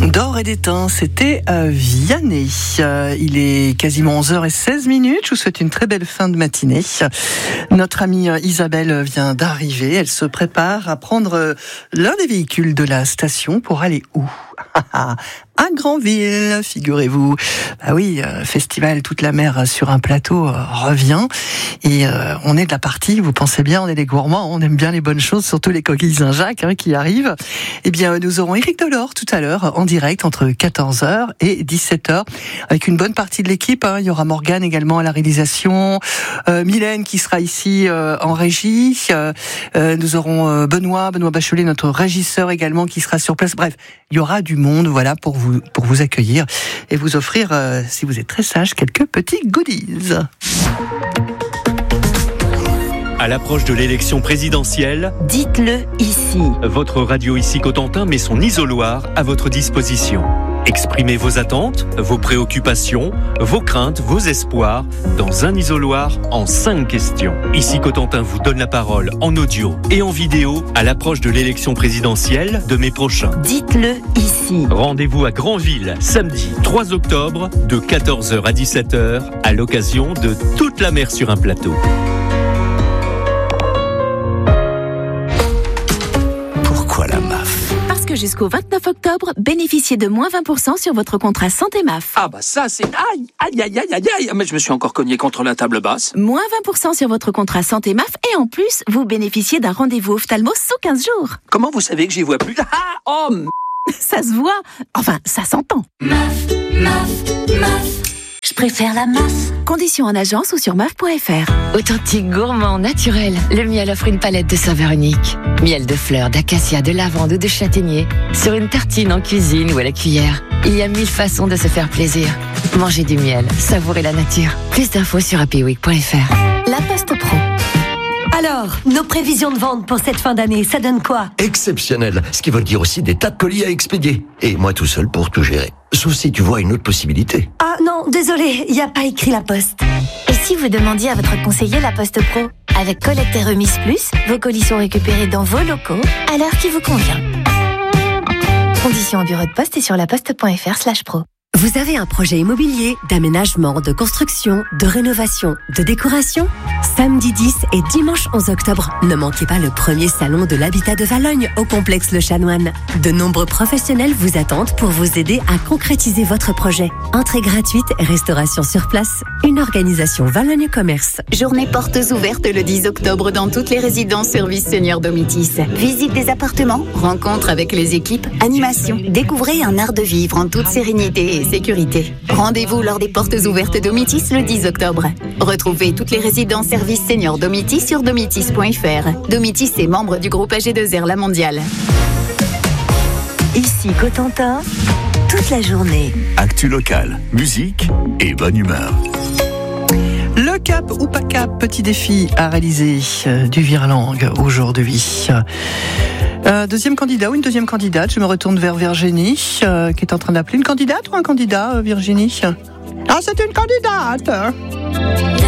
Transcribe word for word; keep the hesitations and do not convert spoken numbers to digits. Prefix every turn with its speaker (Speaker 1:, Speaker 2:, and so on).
Speaker 1: D'or et d'étain, c'était euh, Vianney. Euh, il est quasiment onze heures seize minutes. Je vous souhaite une très belle fin de matinée. Notre amie euh, Isabelle vient d'arriver. Elle se prépare à prendre euh, l'un des véhicules de la station pour aller où ? À Granville, figurez-vous. Bah oui, euh, festival toute la mer sur un plateau euh, revient. Et euh, on est de la partie, vous pensez bien, on est des gourmands, on aime bien les bonnes choses, surtout les coquilles Saint-Jacques hein, qui arrivent. Eh bien, nous aurons Éric Delors tout à l'heure, en direct, entre quatorze heures et dix-sept heures, avec une bonne partie de l'équipe. Hein. Il y aura Morgane également à la réalisation, euh, Mylène qui sera ici euh, en régie. Euh, euh, nous aurons euh, Benoît, Benoît Bachelet, notre régisseur également, qui sera sur place. Bref, il y aura du monde, voilà, pour vous pour vous accueillir et vous offrir, euh, si vous êtes très sage, quelques petits goodies.
Speaker 2: À l'approche de l'élection présidentielle,
Speaker 3: dites-le ici.
Speaker 2: Votre radio Ici Cotentin met son isoloir à votre disposition. Exprimez vos attentes, vos préoccupations, vos craintes, vos espoirs dans un isoloir en cinq questions. Ici Cotentin vous donne la parole en audio et en vidéo à l'approche de l'élection présidentielle de mai prochain.
Speaker 3: Dites-le ici.
Speaker 2: Rendez-vous à Granville, samedi trois octobre, de quatorze heures à dix-sept heures, à l'occasion de toute la mer sur un plateau.
Speaker 4: Pourquoi la M A F ?
Speaker 3: Parce que jusqu'au vingt-neuf octobre, bénéficiez de moins vingt pour cent sur votre contrat santé M A F.
Speaker 5: Ah bah ça c'est... Aïe, aïe, aïe, aïe, aïe, aïe. Mais je me suis encore cogné contre la table basse.
Speaker 3: Moins vingt pour cent sur votre contrat santé M A F et en plus, vous bénéficiez d'un rendez-vous ophtalmo sous quinze jours.
Speaker 5: Comment vous savez que j'y vois plus ? Ah, oh m...
Speaker 3: Ça se voit. Enfin, ça s'entend.
Speaker 6: M A F, M A F, M A F. Je préfère la M A F.
Speaker 3: Conditions en agence ou sur M A F point F R.
Speaker 7: Authentique, gourmand, naturel, le miel offre une palette de saveurs uniques. Miel de fleurs, d'acacia, de lavande ou de châtaignier. Sur une tartine en cuisine ou à la cuillère. Il y a mille façons de se faire plaisir. Mangez du miel, savourez la nature. Plus d'infos sur happy week point F R.
Speaker 6: La Poste Pro. Alors, nos prévisions de vente pour cette fin d'année, ça donne quoi ?
Speaker 4: Exceptionnel, ce qui veut dire aussi des tas de colis à expédier. Et moi tout seul pour tout gérer. Sauf si tu vois une autre possibilité.
Speaker 6: Ah non, désolé, il n'y a pas écrit La Poste.
Speaker 8: Et si vous demandiez à votre conseiller La Poste Pro ? Avec collecte et remise plus, vos colis sont récupérés dans vos locaux à l'heure qui vous convient. Conditions en bureau de poste et sur laposte point F R slash pro.
Speaker 9: Vous avez un projet immobilier, d'aménagement, de construction, de rénovation, de décoration ? Samedi dix et dimanche onze octobre, ne manquez pas le premier salon de l'habitat de Valogne au complexe Le Chanoine. De nombreux professionnels vous attendent pour vous aider à concrétiser votre projet. Entrée gratuite et restauration sur place. Une organisation Valogne Commerce.
Speaker 10: Journée portes ouvertes le dix octobre dans toutes les résidences service Senior Domitis. Visite des appartements, rencontre avec les équipes, animation. Découvrez un art de vivre en toute sérénité et sécurité. Rendez-vous lors des portes ouvertes Domitis le dix octobre. Retrouvez toutes les résidences service Senior Domitis sur domitis point F R. Domitis est membre du groupe A G deux R La Mondiale.
Speaker 6: Ici Cotentin, toute la journée.
Speaker 4: Actu locale, musique et bonne humeur.
Speaker 1: Le cap ou pas cap, petit défi à réaliser euh, du Virlang aujourd'hui. Euh, deuxième candidat ou une deuxième candidate, je me retourne vers Virginie, euh, qui est en train d'appeler une candidate ou un candidat, euh, Virginie ? Ah, c'est une candidate.